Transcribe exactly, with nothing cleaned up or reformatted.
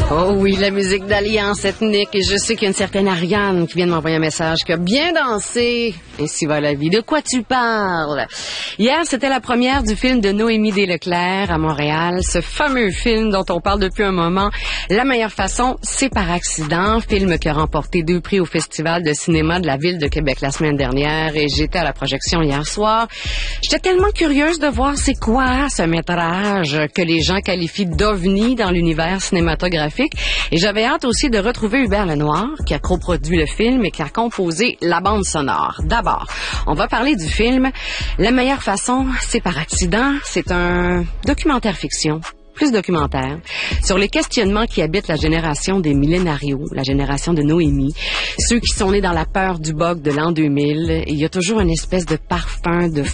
Oh oui, la musique d'Alliance ethnique. Et je sais qu'il y a une certaine Ariane qui vient de m'envoyer un message qui a bien dansé. Ainsi va la vie. De quoi tu parles? Hier, c'était la première du film de Noémie Desleclerc à Montréal. Ce fameux film dont on parle depuis un moment. La meilleure façon, c'est par accident. Film qui a remporté deux prix au Festival de cinéma de la Ville de Québec la semaine dernière. Et j'étais à la projection hier soir. J'étais tellement curieuse de voir c'est quoi ce métrage que les gens qualifient d'ovni dans l'univers cinématographique. Et j'avais hâte aussi de retrouver Hubert Lenoir, qui a coproduit le film et qui a composé la bande sonore. D'abord, on va parler du film. La meilleure façon, c'est par accident. C'est un documentaire fiction. Plus documentaire, sur les questionnements qui habitent la génération des millénarios, la génération de Noémie, ceux qui sont nés dans la peur du bug de l'an deux mille. Il y a toujours une espèce de parfum de